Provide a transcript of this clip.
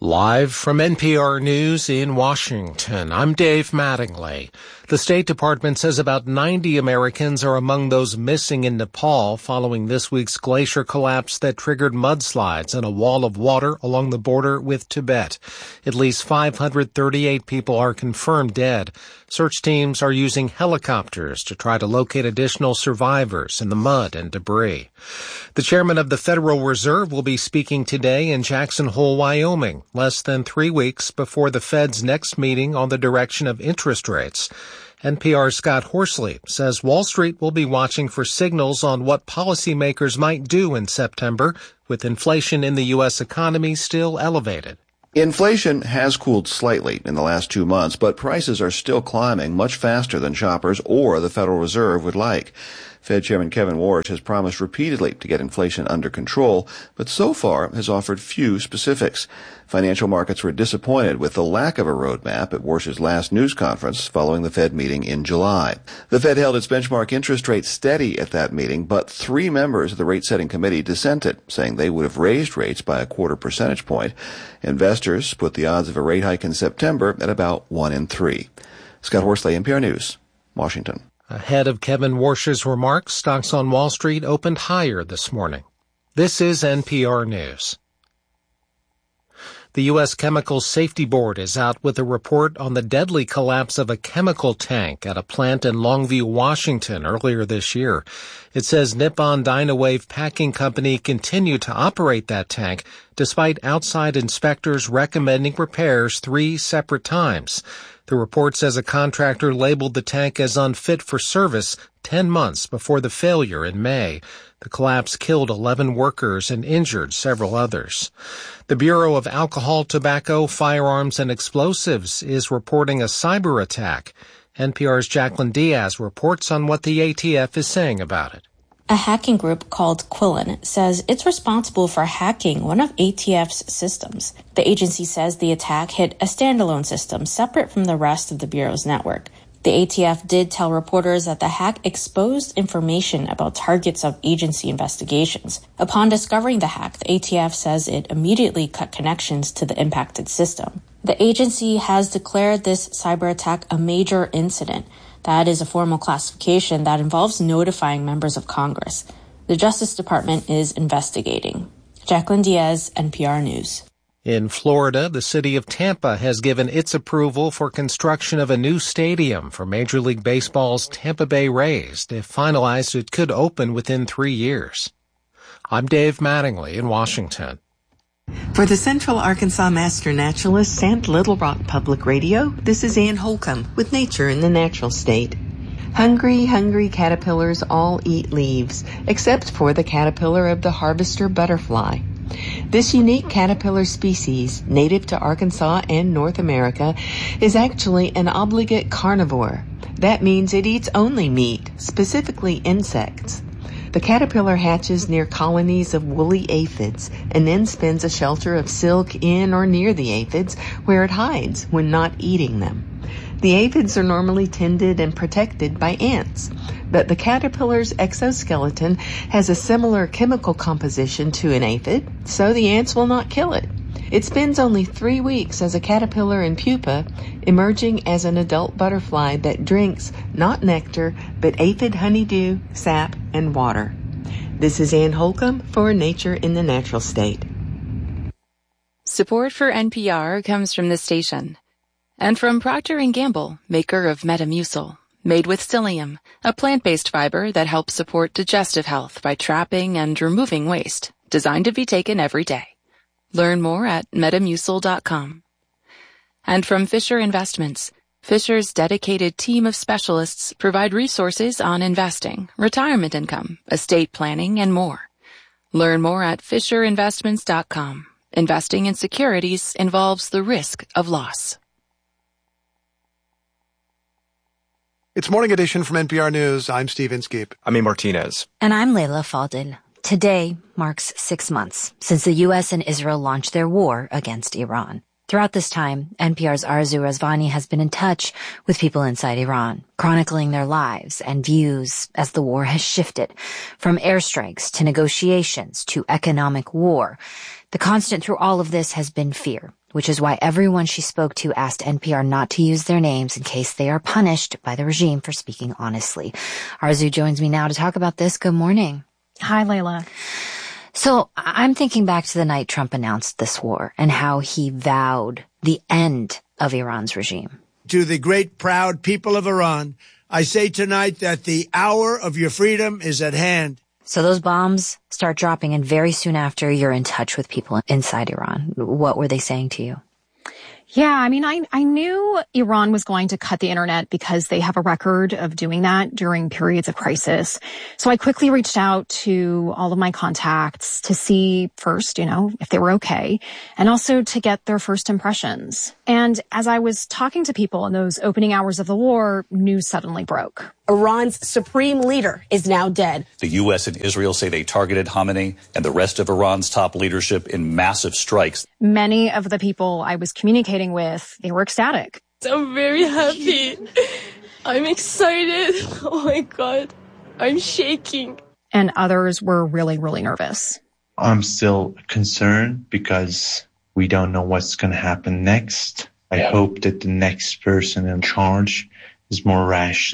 Live from NPR News in Washington, I'm Dave Mattingly. The State Department says about 90 Americans are among those missing in Nepal following this week's glacier collapse that triggered mudslides and a wall of water along the border with Tibet. At least 538 people are confirmed dead. Search teams are using helicopters to try to locate additional survivors in the mud and debris. The chairman of the Federal Reserve will be speaking today in Jackson Hole, Wyoming, less than 3 weeks before the Fed's next meeting on the direction of interest rates. NPR's Scott Horsley says Wall Street will be watching for signals on what policymakers might do in September, with inflation in the U.S. economy still elevated. Inflation has cooled slightly in the last 2 months, but prices are still climbing much faster than shoppers or the Federal Reserve would like. Fed Chairman Kevin Warsh has promised repeatedly to get inflation under control, but so far has offered few specifics. Financial markets were disappointed with the lack of a roadmap at Warsh's last news conference following the Fed meeting in July. The Fed held its benchmark interest rate steady at that meeting, but 3 members of the rate-setting committee dissented, saying they would have raised rates by a quarter percentage point. Investors put the odds of a rate hike in September at about 1 in 3. Scott Horsley, NPR News, Washington. Ahead of Kevin Warsh's remarks, stocks on Wall Street opened higher this morning. This is NPR News. The U.S. Chemical Safety Board is out with a report on the deadly collapse of a chemical tank at a plant in Longview, Washington earlier this year. It says Nippon Dynawave Packing Company continued to operate that tank despite outside inspectors recommending repairs 3 separate times. The report says a contractor labeled the tank as unfit for service 10 months before the failure in May. The collapse killed 11 workers and injured several others. The Bureau of Alcohol, Tobacco, Firearms, and Explosives is reporting a cyber attack. NPR's Jacqueline Diaz reports on what the ATF is saying about it. A hacking group called Quillen says it's responsible for hacking one of ATF's systems. The agency says the attack hit a standalone system separate from the rest of the Bureau's network. The ATF did tell reporters that the hack exposed information about targets of agency investigations. Upon discovering the hack, the ATF says it immediately cut connections to the impacted system. The agency has declared this cyber attack a major incident. That is a formal classification that involves notifying members of Congress. The Justice Department is investigating. Jacqueline Diaz, NPR News. In Florida, the city of Tampa has given its approval for construction of a new stadium for Major League Baseball's Tampa Bay Rays. If finalized, it could open within 3 years. I'm Dave Mattingly in Washington. For the Central Arkansas Master Naturalist and Little Rock Public Radio, this is Ann Holcomb with Nature in the Natural State. Hungry, hungry caterpillars all eat leaves, except for the caterpillar of the harvester butterfly. This unique caterpillar species, native to Arkansas and North America, is actually an obligate carnivore. That means it eats only meat, specifically insects. The caterpillar hatches near colonies of woolly aphids and then spins a shelter of silk in or near the aphids where it hides when not eating them. The aphids are normally tended and protected by ants, but the caterpillar's exoskeleton has a similar chemical composition to an aphid, so the ants will not kill it. It spends only 3 weeks as a caterpillar in pupa, emerging as an adult butterfly that drinks not nectar, but aphid honeydew, sap, and water. This is Ann Holcomb for Nature in the Natural State. Support for NPR comes from this station and from Procter & Gamble, maker of Metamucil, made with psyllium, a plant-based fiber that helps support digestive health by trapping and removing waste, designed to be taken every day. Learn more at metamucil.com. And from Fisher Investments, Fisher's dedicated team of specialists provide resources on investing, retirement income, estate planning, and more. Learn more at fisherinvestments.com. Investing in securities involves the risk of loss. It's Morning Edition from NPR News. I'm Steve Inskeep. I'm A. Martinez. And I'm Layla Faldil. Today marks 6 months since the U.S. and Israel launched their war against Iran. Throughout this time, NPR's Arzu Razvani has been in touch with people inside Iran, chronicling their lives and views as the war has shifted from airstrikes to negotiations to economic war. The constant through all of this has been fear. which is why everyone she spoke to asked NPR not to use their names in case they are punished by the regime for speaking honestly. Arzu joins me now to talk about this. Good morning. Hi, Layla. So I'm thinking back to the night Trump announced this war and how he vowed the end of Iran's regime. To the great, proud people of Iran, I say tonight that the hour of your freedom is at hand. So those bombs start dropping, and very soon after, you're in touch with people inside Iran. What were they saying to you? Yeah, I mean, I knew Iran was going to cut the internet because they have a record of doing that during periods of crisis. So I quickly reached out to all of my contacts to see first, if they were okay, and also to get their first impressions. And as I was talking to people in those opening hours of the war, news suddenly broke. Iran's supreme leader is now dead. The U.S. and Israel say they targeted Khamenei and the rest of Iran's top leadership in massive strikes. Many of the people I was communicating with, they were ecstatic. I'm very happy. I'm excited. Oh my God. I'm shaking. And others were really, really nervous. I'm still concerned because we don't know what's going to happen next. I hope that the next person in charge is more rational